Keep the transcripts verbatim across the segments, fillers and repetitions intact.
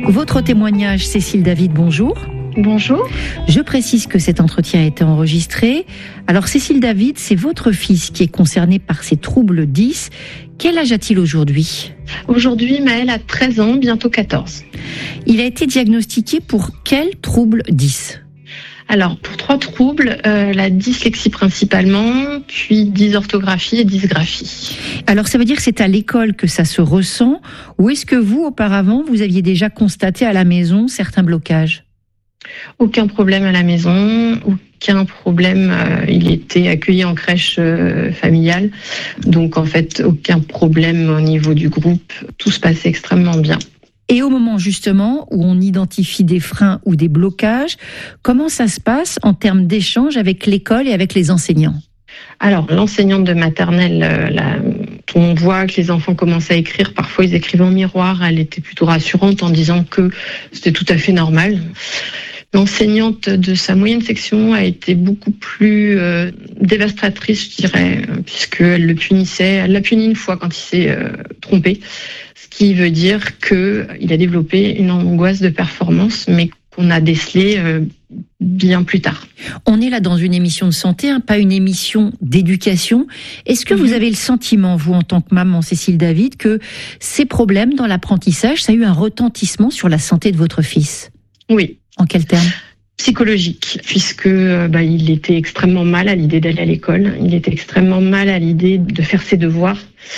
Votre témoignage, Cécile David, bonjour. Bonjour. Je précise que cet entretien a été enregistré. Alors Cécile David, c'est votre fils qui est concerné par ces troubles dys. Quel âge a-t-il aujourd'hui ? Aujourd'hui, Maël a treize ans, bientôt quatorze. Il a été diagnostiqué pour quel trouble dys ? Alors, pour trois troubles, euh, la dyslexie principalement, puis dysorthographie et dysgraphie. Alors, ça veut dire que c'est à l'école que ça se ressent, ou est-ce que vous, auparavant, vous aviez déjà constaté à la maison certains blocages ? Aucun problème à la maison, aucun problème. Euh, il était accueilli en crèche euh, familiale, donc en fait, aucun problème au niveau du groupe. Tout se passait extrêmement bien. Et au moment justement où on identifie des freins ou des blocages, comment ça se passe en termes d'échange avec l'école et avec les enseignants ? Alors, l'enseignante de maternelle, euh, la, on voit que les enfants commencent à écrire, parfois ils écrivent en miroir, elle était plutôt rassurante en disant que c'était tout à fait normal. L'enseignante de sa moyenne section a été beaucoup plus euh, dévastatrice, je dirais, puisqu'elle le punissait. Elle l'a puni une fois quand il s'est euh, trompé, ce qui veut dire qu'il a développé une angoisse de performance, mais qu'on a décelé euh, bien plus tard. On est là dans une émission de santé, hein, pas une émission d'éducation. Est-ce que mmh. vous avez le sentiment, vous, en tant que maman, Cécile David, que ces problèmes dans l'apprentissage, ça a eu un retentissement sur la santé de votre fils ? Oui. En quels termes ? Psychologique, puisque bah, il était extrêmement mal à l'idée d'aller à l'école, il était extrêmement mal à l'idée de faire ses devoirs.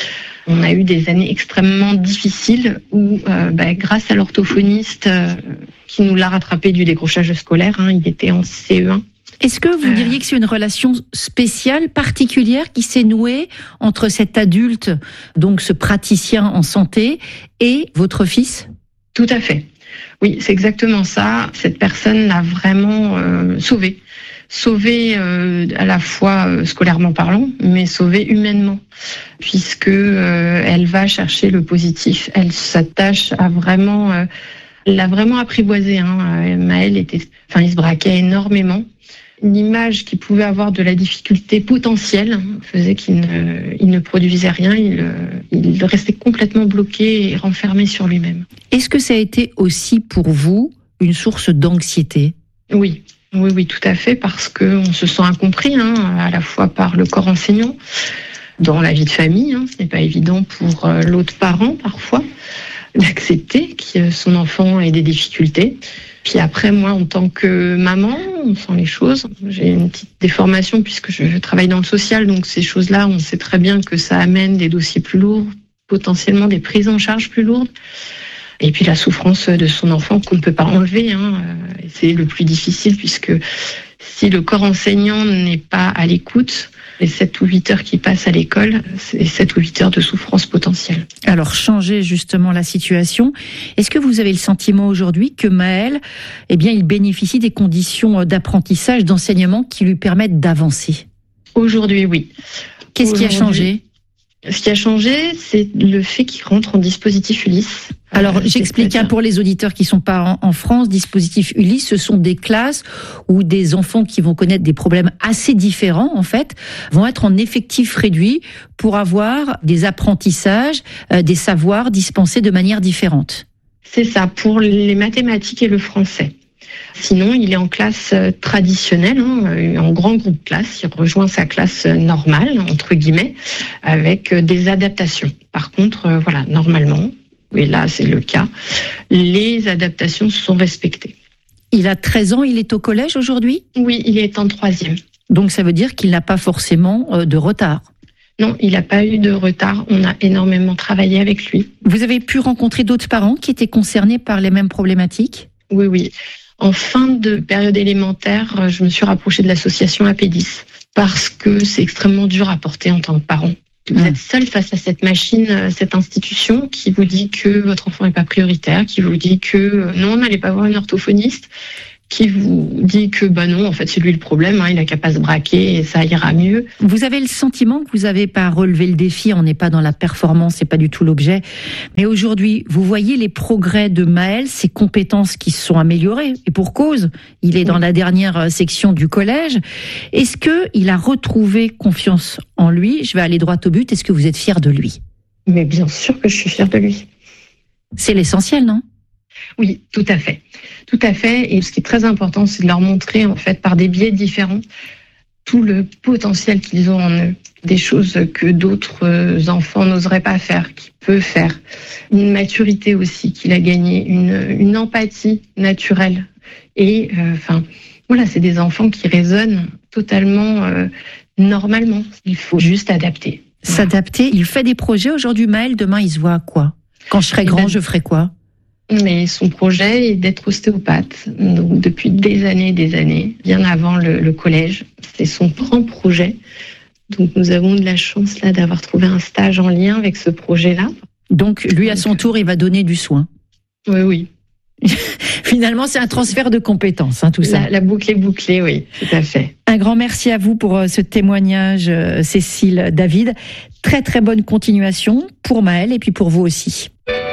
On a eu des années extrêmement difficiles où, euh, bah, grâce à l'orthophoniste euh, qui nous l'a rattrapé du décrochage scolaire, hein, il était en C E un. Est-ce que vous diriez que c'est une relation spéciale, particulière, qui s'est nouée entre cet adulte, donc ce praticien en santé, et votre fils ? Tout à fait. Oui, c'est exactement ça. Cette personne l'a vraiment euh, sauvé. Sauvé euh, à la fois euh, scolairement parlant, mais sauvé humainement, puisque euh, elle va chercher le positif. Elle s'attache à vraiment, euh, elle l'a vraiment apprivoisé. Hein. Maël était, enfin, il se braquait énormément. L'image qu'il pouvait avoir de la difficulté potentielle faisait qu'il ne, il ne produisait rien, il, il restait complètement bloqué et renfermé sur lui-même. Est-ce que ça a été aussi pour vous une source d'anxiété ? Oui, oui, oui, tout à fait, parce qu'on se sent incompris, hein, à la fois par le corps enseignant, dans la vie de famille, hein, ce n'est pas évident pour l'autre parent parfois d'accepter que son enfant ait des difficultés. Puis après, moi, en tant que maman, on sent les choses. J'ai une petite déformation puisque je travaille dans le social, donc ces choses-là, on sait très bien que ça amène des dossiers plus lourds, potentiellement des prises en charge plus lourdes. Et puis la souffrance de son enfant qu'on ne peut pas enlever, hein. C'est le plus difficile puisque si le corps enseignant n'est pas à l'écoute, les sept ou huit heures qui passent à l'école, c'est sept ou huit heures de souffrance potentielle. Alors, changer justement la situation, est-ce que vous avez le sentiment aujourd'hui que Maël, eh bien, il bénéficie des conditions d'apprentissage, d'enseignement qui lui permettent d'avancer ? Aujourd'hui, oui. Qu'est-ce qui a changé ? Ce qui a changé, c'est le fait qu'il rentre en dispositif Ulysse. Alors, euh, j'explique hein, pour les auditeurs qui sont pas en, en France, dispositif Ulysse, ce sont des classes où des enfants qui vont connaître des problèmes assez différents, en fait, vont être en effectif réduit pour avoir des apprentissages, euh, des savoirs dispensés de manière différente. C'est ça, pour les mathématiques et le français. Sinon, il est en classe traditionnelle, hein, en grand groupe classe. Il rejoint sa classe normale, entre guillemets, avec des adaptations. Par contre, euh, voilà, normalement, et là c'est le cas, les adaptations sont respectées. Il a treize ans, il est au collège aujourd'hui ? Oui, il est en troisième. Donc ça veut dire qu'il n'a pas forcément de retard ? Non, il n'a pas eu de retard. On a énormément travaillé avec lui. Vous avez pu rencontrer d'autres parents qui étaient concernés par les mêmes problématiques ? Oui, oui. En fin de période élémentaire, je me suis rapprochée de l'association A P dix parce que c'est extrêmement dur à porter en tant que parent. Vous êtes seul face à cette machine, cette institution qui vous dit que votre enfant n'est pas prioritaire, qui vous dit que non, n'allez pas voir une orthophoniste, qui vous dit que bah non, en fait c'est lui le problème, hein, il n'a qu'à pas se braquer et ça ira mieux. Vous avez le sentiment que vous n'avez pas relevé le défi, on n'est pas dans la performance, c'est pas du tout l'objet. Mais aujourd'hui, vous voyez les progrès de Maël, ses compétences qui se sont améliorées, et pour cause, il est dans oui. la dernière section du collège. Est-ce que il a retrouvé confiance en lui ? Je vais aller droit au but, est-ce que vous êtes fier de lui ? Mais bien sûr que je suis fière de lui. C'est l'essentiel, non ? Oui, tout à fait. Tout à fait. Et ce qui est très important, c'est de leur montrer, en fait, par des biais différents, tout le potentiel qu'ils ont en eux. Des choses que d'autres enfants n'oseraient pas faire, qu'il peut faire. Une maturité aussi qu'il a gagnée, une, une empathie naturelle. Et, euh, enfin, voilà, c'est des enfants qui raisonnent totalement euh, normalement. Il faut juste adapter. S'adapter. Il fait des projets aujourd'hui, Maël. Demain, il se voit à quoi? Quand je serai grand, ben, je ferai quoi? Mais son projet est d'être ostéopathe. Donc, depuis des années et des années, bien avant le, le collège. C'est son grand projet. Donc, nous avons de la chance là d'avoir trouvé un stage en lien avec ce projet-là. Donc, lui, à son tour, il va donner du soin. Oui, oui. Finalement, c'est un transfert de compétences, hein, tout ça. La, la boucle est bouclée, oui, tout à fait. Un grand merci à vous pour ce témoignage, Cécile, David. Très, très bonne continuation pour Maël et puis pour vous aussi.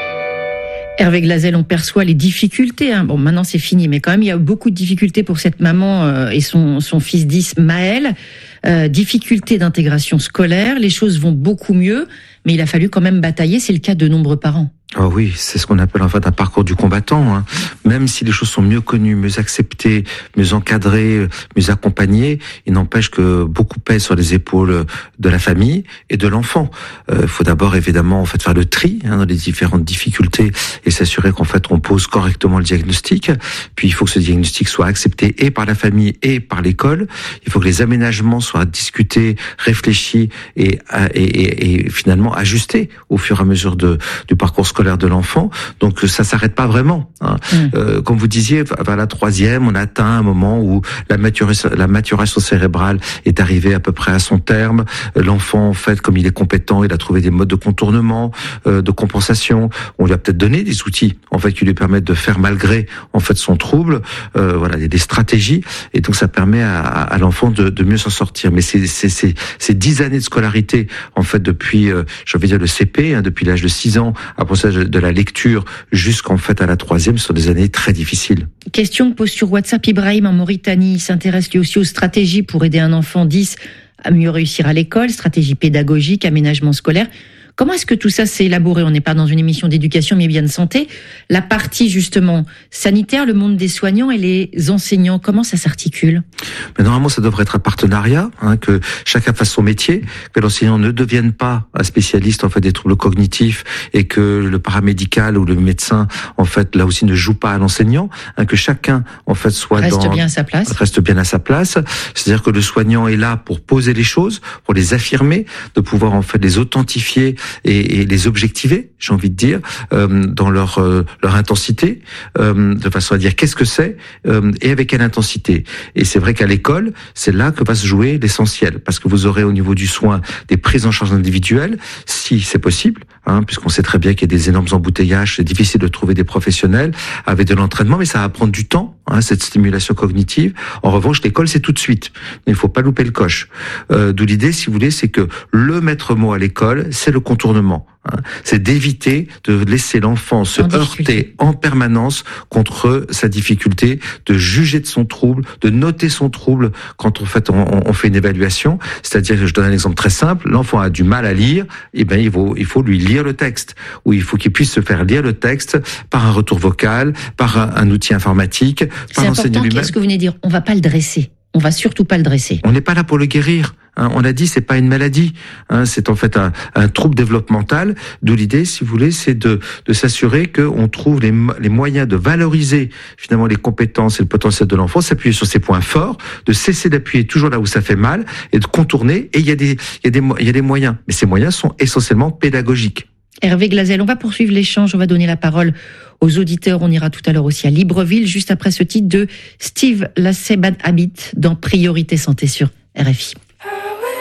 Hervé Glazel, on perçoit les difficultés. Hein. Bon, maintenant c'est fini, mais quand même, il y a beaucoup de difficultés pour cette maman euh, et son, son fils dix, Maël. Euh, difficultés d'intégration scolaire, les choses vont beaucoup mieux, mais il a fallu quand même batailler, c'est le cas de nombreux parents. Oh oui, c'est ce qu'on appelle en fait un parcours du combattant. Hein. Même si les choses sont mieux connues, mieux acceptées, mieux encadrées, mieux accompagnées, il n'empêche que beaucoup pèse sur les épaules de la famille et de l'enfant. Il euh, faut d'abord évidemment en fait faire le tri hein, dans les différentes difficultés et s'assurer qu'en fait on pose correctement le diagnostic. Puis il faut que ce diagnostic soit accepté et par la famille et par l'école. Il faut que les aménagements soient discutés, réfléchis et, et, et, et finalement ajustés au fur et à mesure de, du parcours scolaire de l'enfant, donc ça s'arrête pas vraiment. Hein. Mmh. Euh, comme vous disiez, vers la troisième, on atteint un moment où la maturation, la maturation cérébrale est arrivée à peu près à son terme. L'enfant, en fait, comme il est compétent, il a trouvé des modes de contournement, euh, de compensation. On lui a peut-être donné des outils, en fait, qui lui permettent de faire malgré, en fait, son trouble. Euh, voilà, il y a des stratégies, et donc ça permet à, à l'enfant de, de mieux s'en sortir. Mais c'est, c'est, c'est, c'est dix années de scolarité, en fait, depuis, euh, je vais dire le C P, hein, depuis l'âge de six ans, après ça, de la lecture jusqu'en fait à la troisième, ce sont des années très difficiles. Question que pose sur WhatsApp Ibrahim en Mauritanie. Il s'intéresse lui aussi aux stratégies pour aider un enfant dix à mieux réussir à l'école, stratégie pédagogique, aménagement scolaire. Comment est-ce que tout ça s'est élaboré? On n'est pas dans une émission d'éducation, mais bien de santé. La partie, justement, sanitaire, le monde des soignants et les enseignants, comment ça s'articule? Mais normalement, ça devrait être un partenariat, hein, que chacun fasse son métier, que l'enseignant ne devienne pas un spécialiste, en fait, des troubles cognitifs et que le paramédical ou le médecin, en fait, là aussi, ne joue pas à l'enseignant, hein, que chacun, en fait, soit reste dans... bien à sa place. Reste bien à sa place. C'est-à-dire que le soignant est là pour poser les choses, pour les affirmer, de pouvoir, en fait, les authentifier Et, et les objectiver, j'ai envie de dire, euh, dans leur euh, leur intensité, euh, de façon à dire qu'est-ce que c'est euh, et avec quelle intensité. Et c'est vrai qu'à l'école, c'est là que va se jouer l'essentiel, parce que vous aurez au niveau du soin des prises en charge individuelles, si c'est possible, hein, puisqu'on sait très bien qu'il y a des énormes embouteillages, c'est difficile de trouver des professionnels avec de l'entraînement, mais ça va prendre du temps, hein, cette stimulation cognitive. En revanche, l'école, c'est tout de suite. Il ne faut pas louper le coche. Euh, d'où l'idée, si vous voulez, c'est que le maître mot à l'école, c'est le contournement. Hein. C'est d'éviter de laisser l'enfant se en heurter difficulté. en permanence contre sa difficulté, de juger de son trouble, de noter son trouble quand en fait on, on fait une évaluation. C'est-à-dire, je donne un exemple très simple, l'enfant a du mal à lire, et ben il faut, il faut lui lire le texte, ou il faut qu'il puisse se faire lire le texte par un retour vocal, par un, un outil informatique, par l'enseignant lui-même. Qu'est-ce que vous venez de dire? On va pas le dresser. On va surtout pas le dresser. On n'est pas là pour le guérir. Hein, on a dit, c'est pas une maladie. Hein, c'est en fait un, un trouble développemental. D'où l'idée, si vous voulez, c'est de, de s'assurer qu'on trouve les, les moyens de valoriser finalement les compétences et le potentiel de l'enfant, s'appuyer sur ses points forts, de cesser d'appuyer toujours là où ça fait mal et de contourner. Et il y a des, il y a des, il y a des moyens. Mais ces moyens sont essentiellement pédagogiques. Hervé Glazel, on va poursuivre l'échange. On va donner la parole aux auditeurs. On ira tout à l'heure aussi à Libreville, juste après ce titre de Steve Lassay Bad Habit dans Priorité Santé sur R F I.